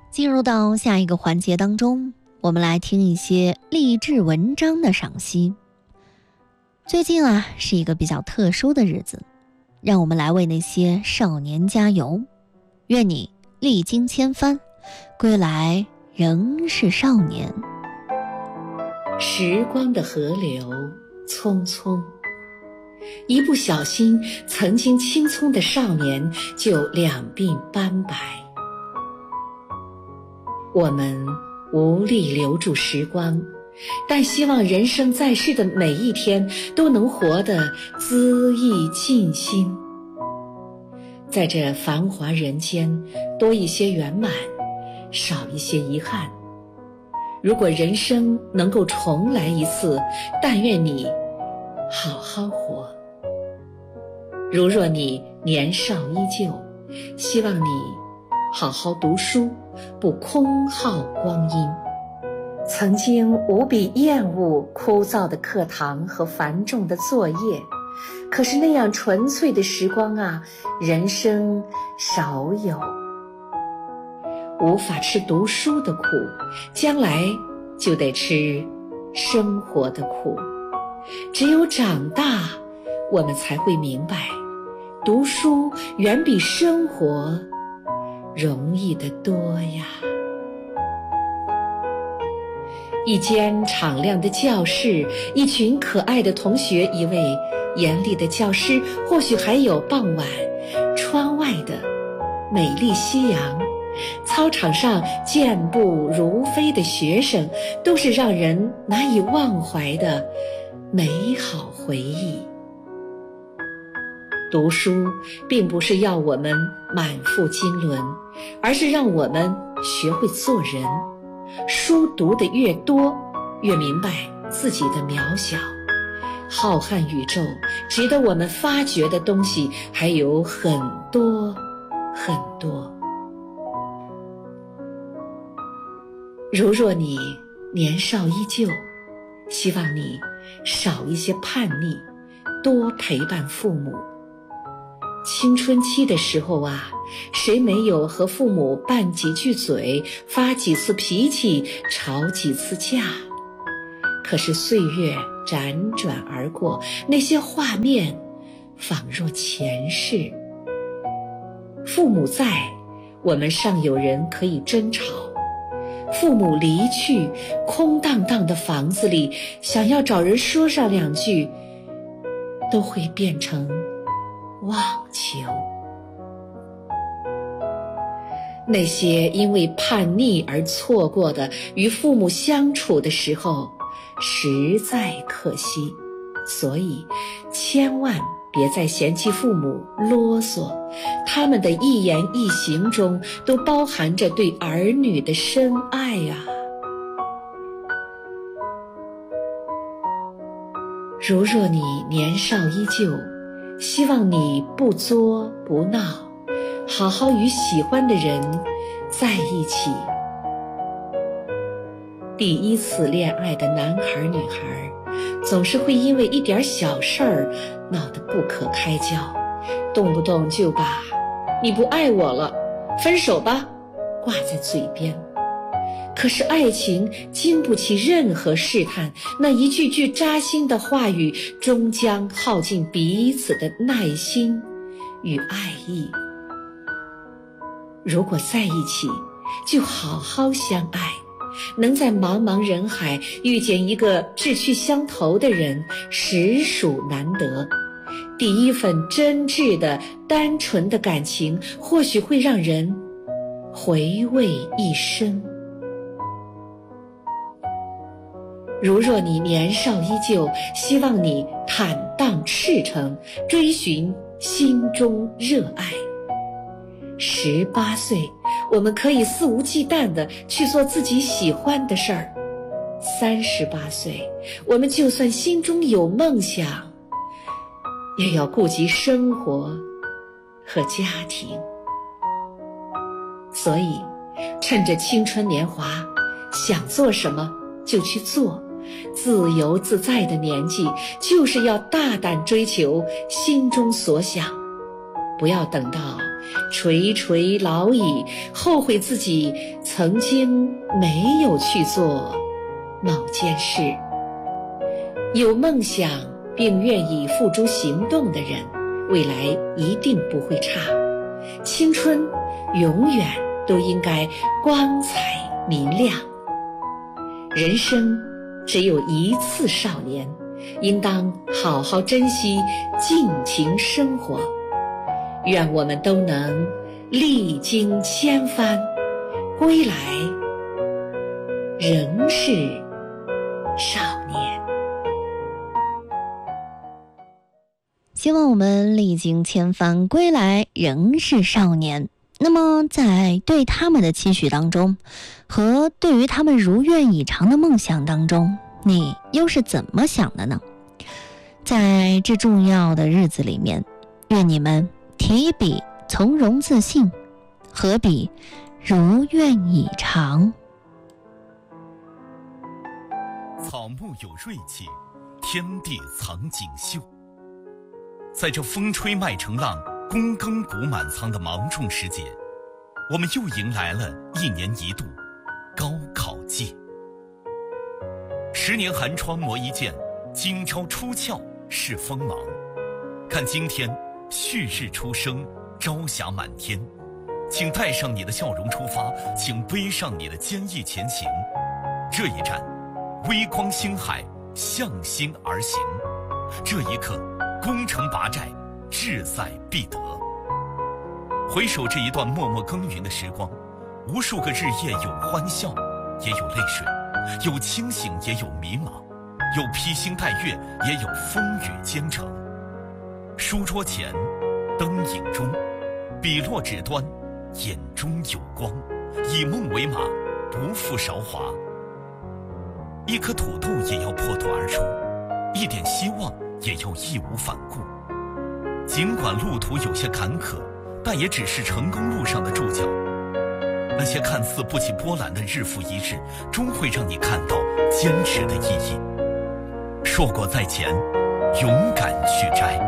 进入到下一个环节当中，我们来听一些励志文章的赏析。最近是一个比较特殊的日子，让我们来为那些少年加油，愿你历经千帆，归来仍是少年。 时光的河流匆匆，一不小心，曾经青葱的少年就两鬓斑白。我们无力留住时光，但希望人生在世的每一天都能活得恣意尽心，在这繁华人间多一些圆满，少一些遗憾。如果人生能够重来一次，但愿你好好活。如若你年少依旧，希望你好好读书，不空耗光阴。曾经无比厌恶枯燥的课堂和繁重的作业，可是那样纯粹的时光人生少有。无法吃读书的苦，将来就得吃生活的苦。只有长大，我们才会明白，读书远比生活容易得多呀。一间敞亮的教室，一群可爱的同学，一位严厉的教师，或许还有傍晚窗外的美丽夕阳。操场上健步如飞的学生，都是让人难以忘怀的美好回忆。读书并不是要我们满腹经纶，而是让我们学会做人。书读得越多，越明白自己的渺小。浩瀚宇宙，值得我们发掘的东西还有很多很多。如若你年少依旧，希望你少一些叛逆，多陪伴父母。青春期的时候谁没有和父母拌几句嘴，发几次脾气，吵几次架？可是岁月辗转而过，那些画面仿若前世。父母在，我们尚有人可以争吵；父母离去，空荡荡的房子里，想要找人说上两句，都会变成妄求。那些因为叛逆而错过的与父母相处的时候，实在可惜。所以千万别再嫌弃父母啰嗦，他们的一言一行中都包含着对儿女的深爱如若你年少依旧，希望你不作不闹，好好与喜欢的人在一起。第一次恋爱的男孩女孩，总是会因为一点小事儿闹得不可开交，动不动就把你不爱我了，分手吧挂在嘴边。可是爱情经不起任何试探，那一句句扎心的话语终将耗尽彼此的耐心与爱意。如果在一起，就好好相爱，能在茫茫人海遇见一个志趣相投的人，实属难得。第一份真挚的单纯的感情，或许会让人回味一生。如若你年少依旧，希望你坦荡赤诚，追寻心中热爱。18岁，我们可以肆无忌惮地去做自己喜欢的事儿。38岁，我们就算心中有梦想，也要顾及生活和家庭。所以，趁着青春年华，想做什么就去做。自由自在的年纪，就是要大胆追求心中所想，不要等到垂垂老矣，后悔自己曾经没有去做某件事。有梦想并愿意付诸行动的人，未来一定不会差。青春永远都应该光彩明亮。人生只有一次少年，应当好好珍惜，尽情生活。愿我们都能历经千帆，归来仍是少年。 希望我们历经千帆，归来仍是少年。那么在对他们的期许当中，和对于他们如愿以偿的梦想当中，你又是怎么想的呢？在这重要的日子里面，愿你们提笔从容自信，何必如愿以偿。 草木有锐气，天地藏锦绣。在这风吹麦城浪，躬耕谷满仓的芒种时节，我们又迎来了1年1度高考季。10年寒窗磨一剑，今朝出鞘是锋芒。看今天旭日初升，朝霞满天，请带上你的笑容出发，请背上你的坚毅前行。这一站，微光星海，向心而行。这一刻，攻城拔寨，志在必得。回首这一段默默耕耘的时光，无数个日夜，有欢笑，也有泪水，有清醒，也有迷茫，有披星戴月，也有风雨兼程。书桌前，灯影中，笔落纸端，眼中有光，以梦为马，不负韶华。一颗土豆也要破土而出，一点希望也要义无反顾。尽管路途有些坎坷，但也只是成功路上的注脚。那些看似不起波澜的日复一日，终会让你看到坚持的意义。硕果在前，勇敢去摘。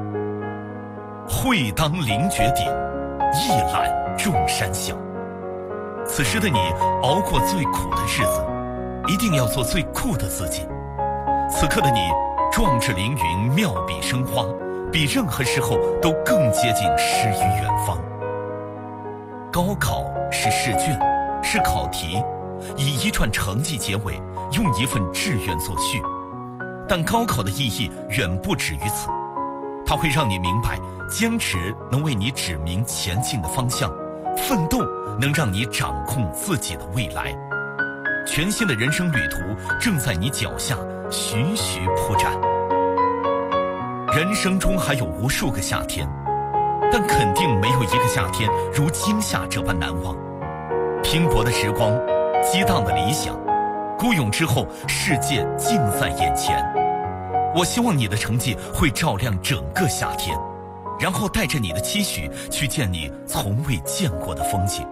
会当凌绝顶，一览众山小。此时的你熬过最苦的日子，一定要做最酷的自己。此刻的你壮志凌云，妙笔生花，比任何时候都更接近诗与远方。高考是试卷，是考题，以一串成绩结尾，用一份志愿作序。但高考的意义远不止于此，它会让你明白，坚持能为你指明前进的方向，奋斗能让你掌控自己的未来。全新的人生旅途正在你脚下徐徐铺展。人生中还有无数个夏天，但肯定没有一个夏天如今夏这般难忘。拼搏的时光，激荡的理想，孤勇之后，世界近在眼前。我希望你的成绩会照亮整个夏天，然后带着你的期许去见你从未见过的风景。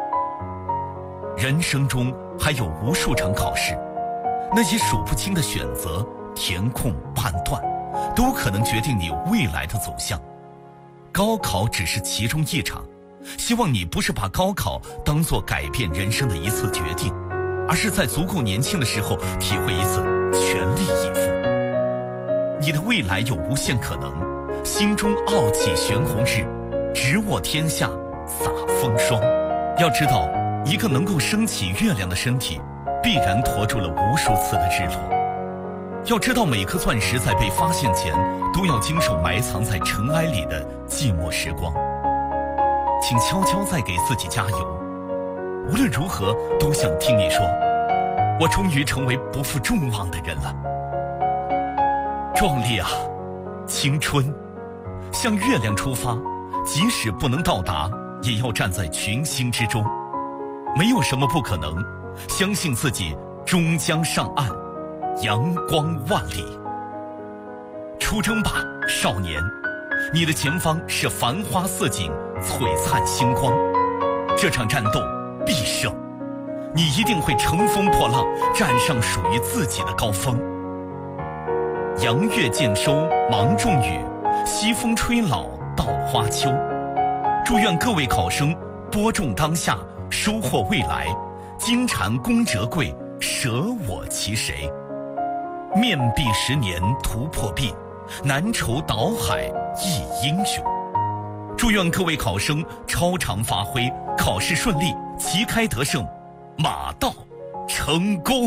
人生中还有无数场考试，那些数不清的选择、填空、判断，都可能决定你未来的走向。高考只是其中一场，希望你不是把高考当作改变人生的一次决定，而是在足够年轻的时候体会一次全力以赴。你的未来有无限可能，心中傲气悬红日，直握天下洒风霜。要知道，一个能够升起月亮的身体，必然驮住了无数次的日落。要知道，每颗钻石在被发现前，都要经受埋藏在尘埃里的寂寞时光。请悄悄再给自己加油，无论如何都想听你说，我终于成为不负众望的人了。壮丽啊，青春，向月亮出发，即使不能到达，也要站在群星之中。没有什么不可能，相信自己终将上岸，阳光万里。出征吧，少年，你的前方是繁花似锦，璀璨星光。这场战斗必胜，你一定会乘风破浪，站上属于自己的高峰。阳月渐收，芒种雨，西风吹老稻花秋。 祝愿各位考生播种当下，收获未来，金蝉宫折桂，舍我其谁。面壁10年图破壁，难酬倒海一英雄。祝愿各位考生超常发挥，考试顺利，旗开得胜，马到成功。